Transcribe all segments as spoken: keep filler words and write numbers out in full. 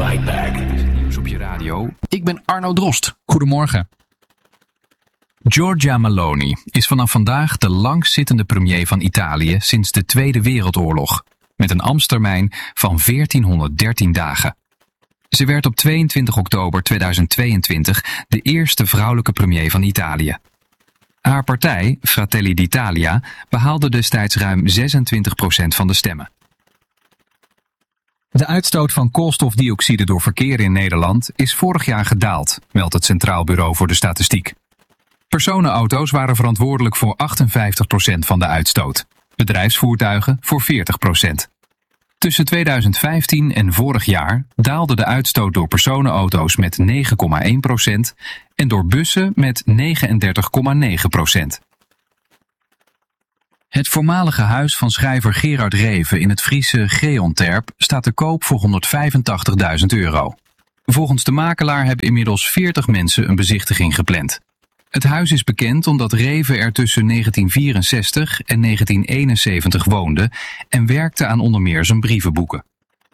right back. Nieuws op je radio. Ik ben Arno Drost. Goedemorgen. Giorgia Meloni is vanaf vandaag de langstzittende premier van Italië sinds de Tweede Wereldoorlog, met een ambtstermijn van veertienhonderddertien dagen. Ze werd op tweeëntwintig oktober tweeduizend tweeëntwintig de eerste vrouwelijke premier van Italië. Haar partij, Fratelli d'Italia, behaalde destijds ruim zesentwintig procent van de stemmen. De uitstoot van koolstofdioxide door verkeer in Nederland is vorig jaar gedaald, meldt het Centraal Bureau voor de Statistiek. Personenauto's waren verantwoordelijk voor achtenvijftig procent van de uitstoot, bedrijfsvoertuigen voor veertig procent. Tussen tweeduizend vijftien en vorig jaar daalde de uitstoot door personenauto's met negen komma één procent en door bussen met negenendertig komma negen procent. Het voormalige huis van schrijver Gerard Reven in het Friese Geonterp staat te koop voor honderdvijfentachtigduizend euro. Volgens de makelaar hebben inmiddels veertig mensen een bezichtiging gepland. Het huis is bekend omdat Reven er tussen negentien vierenzestig en negentien eenenzeventig woonde en werkte aan onder meer zijn brievenboeken.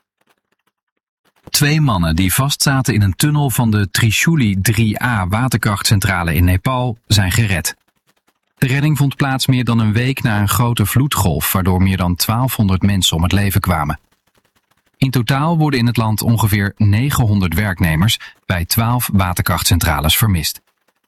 Twee mannen die vastzaten in een tunnel van de Trishuli drie A waterkrachtcentrale in Nepal zijn gered. De redding vond plaats meer dan een week na een grote vloedgolf, waardoor meer dan twaalfhonderd mensen om het leven kwamen. In totaal worden in het land ongeveer negenhonderd werknemers bij twaalf waterkrachtcentrales vermist.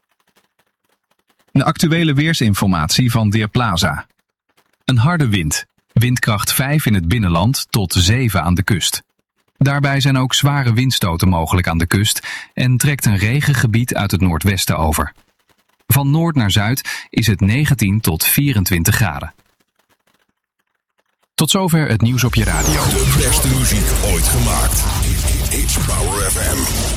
De actuele weersinformatie van Weerplaza. Een harde wind, windkracht vijf in het binnenland tot zeven aan de kust. Daarbij zijn ook zware windstoten mogelijk aan de kust en trekt een regengebied uit het noordwesten over. Van noord naar zuid is het negentien tot vierentwintig graden. Tot zover het nieuws op je radio. De beste muziek ooit gemaakt. It's Power F M.